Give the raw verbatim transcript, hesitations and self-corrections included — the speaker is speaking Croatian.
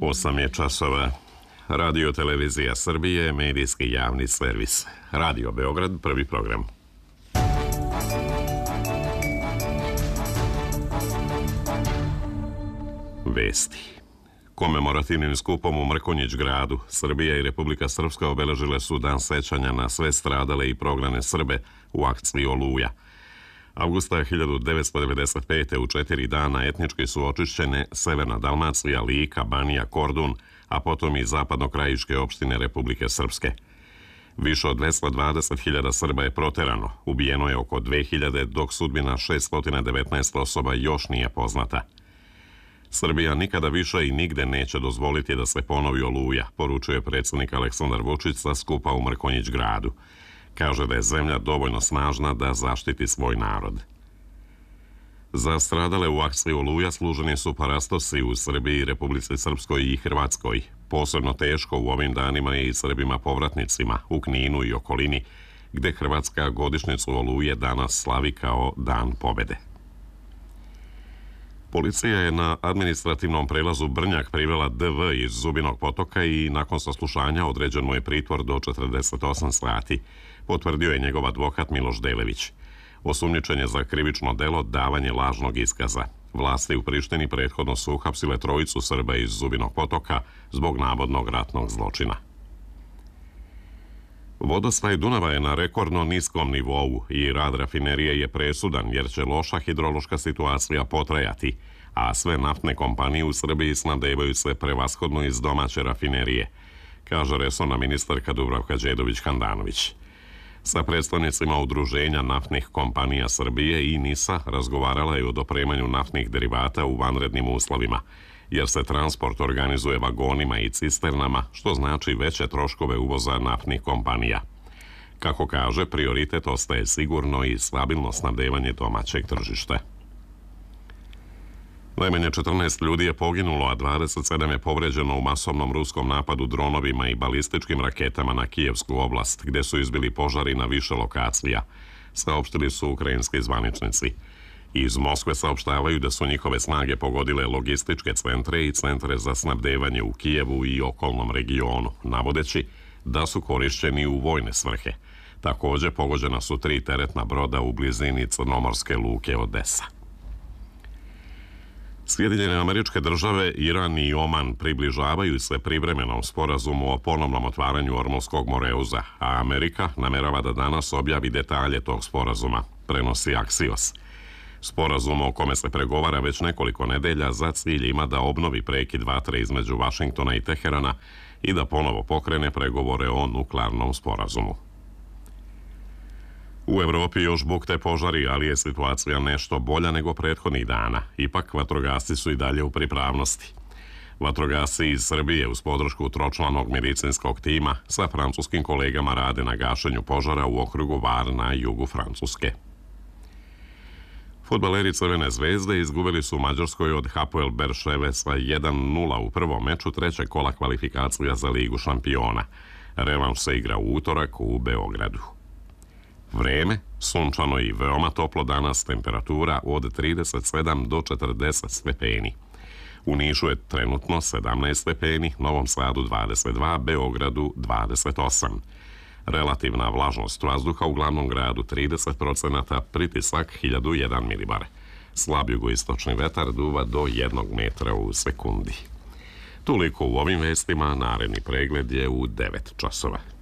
Osam je časova. Radio Televizija Srbije, medijski javni servis. Radio Beograd, prvi program. Vesti. Komemorativnim skupom u Mrkonjić gradu Srbija i Republika Srpska obeležile su dan sećanja na sve stradale i prognane Srbe u akciji Oluja. Avgusta hiljadu devetsto devedeset pete. u četiri dana etnički su očišćene Severna Dalmacija, Lika, Banija, Kordun, a potom i zapadno-krajiške opštine Republike Srpske. Više od dvesta dvadeset hiljada Srba je proterano, ubijeno je oko dve hiljade, dok sudbina šeststo devetnaest osoba još nije poznata. Srbija nikada više i nigde neće dozvoliti da se ponovi Oluja, poručuje predsjednik Aleksandar Vučić sa skupa u Mrkonjić gradu. Kaže da je zemlja dovoljno snažna da zaštiti svoj narod. Za stradale u akciji Oluja služeni su parastosi u Srbiji, Republici Srpskoj i Hrvatskoj. Posebno teško u ovim danima je i Srbima povratnicima u Kninu i okolini, gde Hrvatska godišnjicu Oluje danas slavi kao Dan pobede. Policija je na administrativnom prelazu Brnjak privela D V iz Zubinog Potoka i nakon saslušanja određen mu je pritvor do četrdeset osam sati, potvrdio je njegov advokat Miloš Delević. Osumnjičen je za krivično delo davanje lažnog iskaza. Vlasti u Prištini prethodno su uhapsile trojicu Srba iz Zubinog Potoka zbog navodnog ratnog zločina. Vodostaj Dunava je na rekordno niskom nivou i rad rafinerije je presudan jer će loša hidrološka situacija potrajati, a sve naftne kompanije u Srbiji snabdevaju se prevashodno iz domaće rafinerije, kaže resorna ministarka Dubravka Đedović-Handanović. Sa predstavnicima udruženja naftnih kompanija Srbije i NIS-a razgovarala je o dopremanju naftnih derivata u vanrednim uslovima, jer se transport organizuje vagonima i cisternama, što znači veće troškove uvoza naftnih kompanija. Kako kaže, prioritet ostaje sigurno i stabilno snabdevanje domaćeg tržišta. Najmanje četrnaest ljudi je poginulo, a dvadeset sedam je povređeno u masovnom ruskom napadu dronovima i balističkim raketama na Kijevsku oblast, gde su izbili požari na više lokacija, saopštili su ukrajinski zvaničnici. Iz Moskve saopštavaju da su njihove snage pogodile logističke centre i centre za snabdevanje u Kijevu i okolnom regionu, navodeći da su korišćeni u vojne svrhe. Također pogođena su tri teretna broda u blizini crnomorske luke Odesa. Sjedinjene Američke Države, Iran i Oman približavaju se privremenom sporazumu o ponovnom otvaranju Ormuzskog moreuza, a Amerika namerava da danas objavi detalje tog sporazuma, prenosi Axios. Sporazum o kome se pregovara već nekoliko nedelja za cilj ima da obnovi prekid vatre između Vašingtona i Teherana i da ponovo pokrene pregovore o nuklearnom sporazumu. U Evropi još bukte požari, ali je situacija nešto bolja nego prethodnih dana. Ipak, vatrogasci su i dalje u pripravnosti. Vatrogasci iz Srbije uz podršku tročlanog medicinskog tima sa francuskim kolegama rade na gašenju požara u okrugu Var na jugu Francuske. Fudbaleri Crvene zvezde izgubili su u Mađarskoj od Hapoel Berševe sa jedan nula u prvom meču trećeg kola kvalifikacija za Ligu šampiona. Revanš se igra u utorak u Beogradu. Vreme, sunčano i veoma toplo danas, temperatura od trideset sedam do četrdeset stepeni. U Nišu je trenutno sedamnaest stepeni, Novom Sadu dvadeset dva, Beogradu dvadeset osam. Relativna vlažnost vazduha u glavnom gradu trideset procenata, pritisak hiljadu jedan milibar. Slab jugoistočni vetar duva do jednog metra u sekundi. Toliko u ovim vestima, naredni pregled je u devet časova.